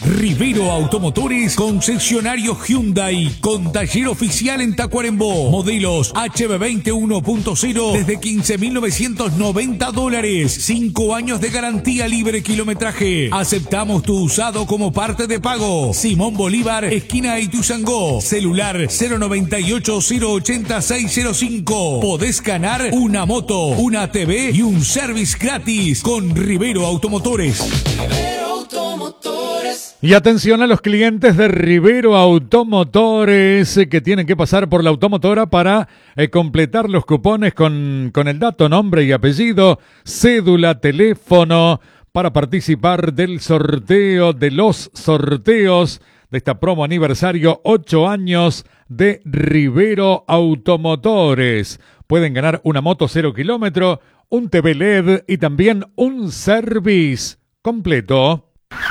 Rivero Automotores, concesionario Hyundai, con taller oficial en Tacuarembó. Modelos HB20 1.0 desde $15.990. 5 años de garantía, libre kilometraje. Aceptamos tu usado como parte de pago. Simón Bolívar, esquina Ituzaingó. Celular 098-080-605. Podés ganar una moto, una TV y un service gratis con Rivero Automotores. Y atención a los clientes de Rivero Automotores que tienen que pasar por la automotora para completar los cupones con el dato, nombre y apellido, cédula, teléfono, para participar del sorteo, de los sorteos de esta promo aniversario, 8 años de Rivero Automotores. Pueden ganar una moto 0 kilómetro, un TV LED y también un service completo.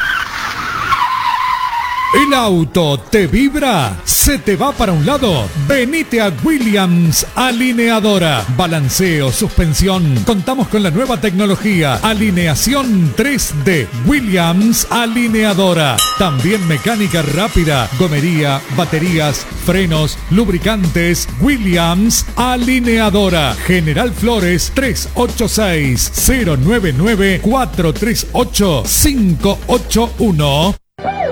¿El auto te vibra? ¿Se te va para un lado? Venite a Williams Alineadora. Balanceo, suspensión. Contamos con la nueva tecnología. Alineación 3D. Williams Alineadora. También mecánica rápida. Gomería, baterías, frenos, lubricantes. Williams Alineadora. General Flores 386-099-438-581.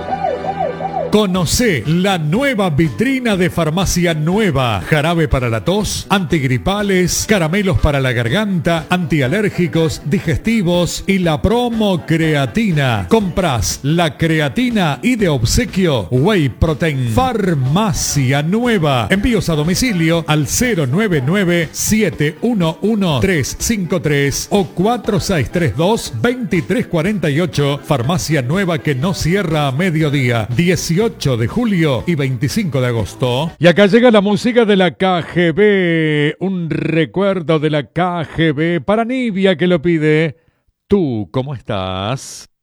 Conocé la nueva vitrina de Farmacia Nueva. Jarabe para la tos, antigripales, caramelos para la garganta, antialérgicos, digestivos y la promo creatina. Comprás la creatina y de obsequio Whey Protein. Farmacia Nueva. Envíos a domicilio al 099-711-353 o 4632-2348. Farmacia Nueva, que no cierra a mediodía. 18 de julio y 25 de agosto. Y acá llega la música de la KGB. Un recuerdo de la KGB para Nivia, que lo pide. ¿Tú cómo estás?